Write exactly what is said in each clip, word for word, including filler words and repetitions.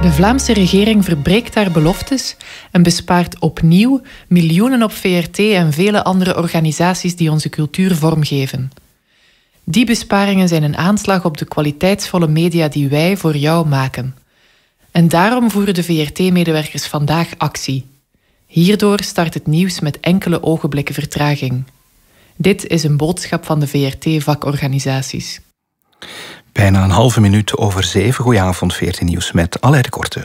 De Vlaamse regering verbreekt haar beloftes en bespaart opnieuw miljoenen op V R T en vele andere organisaties die onze cultuur vormgeven. Die besparingen zijn een aanslag op de kwaliteitsvolle media die wij voor jou maken. En daarom voeren de V R T-medewerkers vandaag actie. Hierdoor start het nieuws met enkele ogenblikken vertraging. Dit is een boodschap van de V R T-vakorganisaties. Bijna een halve minuut over zeven. Goedenavond, V R T Nieuws met Aleid de Korte.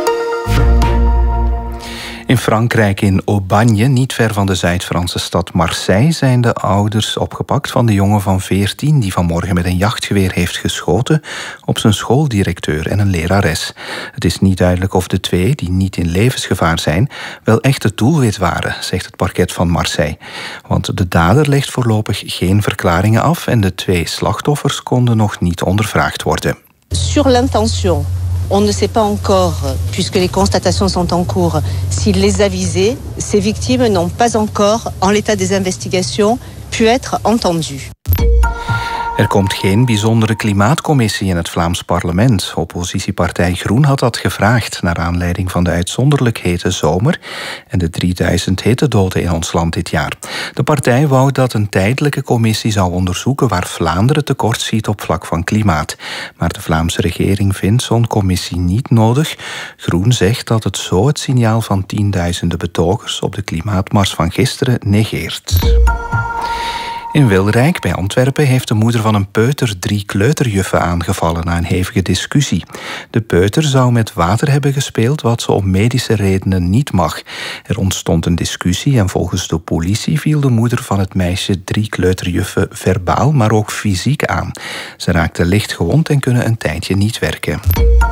In Frankrijk, in Aubagne, niet ver van de Zuid-Franse stad Marseille, zijn de ouders opgepakt van de jongen van veertien die vanmorgen met een jachtgeweer heeft geschoten op zijn schooldirecteur en een lerares. Het is niet duidelijk of de twee, die niet in levensgevaar zijn, wel echt het doelwit waren, zegt het parket van Marseille. Want de dader legt voorlopig geen verklaringen af en de twee slachtoffers konden nog niet ondervraagd worden. Sur l'intention. On ne sait pas encore, puisque les constatations sont en cours, si les avisés, ces victimes n'ont pas encore, en l'état des investigations, pu être entendus. Er komt geen bijzondere klimaatcommissie in het Vlaams parlement. Oppositiepartij Groen had dat gevraagd naar aanleiding van de uitzonderlijk hete zomer en de drieduizend hittedoden in ons land dit jaar. De partij wou dat een tijdelijke commissie zou onderzoeken waar Vlaanderen tekortschiet op vlak van klimaat. Maar de Vlaamse regering vindt zo'n commissie niet nodig. Groen zegt dat het zo het signaal van tienduizenden betogers op de klimaatmars van gisteren negeert. In Wilrijk bij Antwerpen heeft de moeder van een peuter drie kleuterjuffen aangevallen na een hevige discussie. De peuter zou met water hebben gespeeld, wat ze om medische redenen niet mag. Er ontstond een discussie en volgens de politie viel de moeder van het meisje drie kleuterjuffen verbaal, maar ook fysiek aan. Ze raakten licht gewond en kunnen een tijdje niet werken.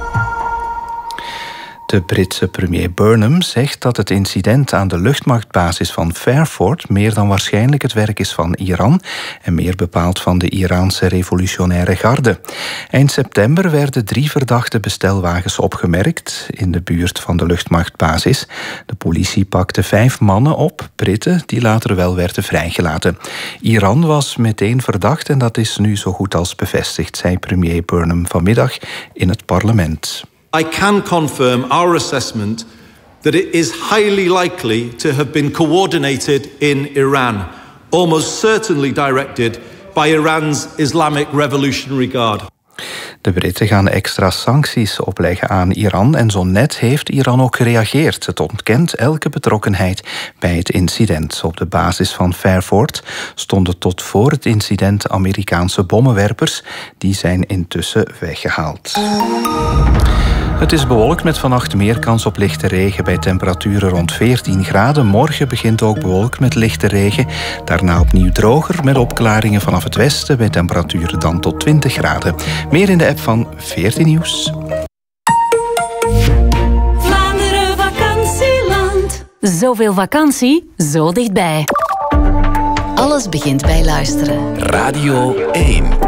De Britse premier Burnham zegt dat het incident aan de luchtmachtbasis van Fairford meer dan waarschijnlijk het werk is van Iran en meer bepaald van de Iraanse revolutionaire garde. Eind september werden drie verdachte bestelwagens opgemerkt in de buurt van de luchtmachtbasis. De politie pakte vijf mannen op, Britten, die later wel werden vrijgelaten. Iran was meteen verdacht en dat is nu zo goed als bevestigd, zei premier Burnham vanmiddag in het parlement. I can confirm our assessment that it is highly likely to have been coordinated in Iran, almost certainly directed by Iran's Islamic Revolutionary Guard. De Britten gaan extra sancties opleggen aan Iran en zo net heeft Iran ook gereageerd. Het ontkent elke betrokkenheid bij het incident. Op de basis van Fairford stonden tot voor het incident Amerikaanse bommenwerpers. Die zijn intussen weggehaald. Het is bewolkt met vannacht meer kans op lichte regen bij temperaturen rond veertien graden. Morgen begint ook bewolkt met lichte regen. Daarna opnieuw droger met opklaringen vanaf het westen bij temperaturen dan tot twintig graden. Meer in de app van V R T Nieuws. Vlaanderen vakantieland. Zoveel vakantie, zo dichtbij. Alles begint bij luisteren. Radio één.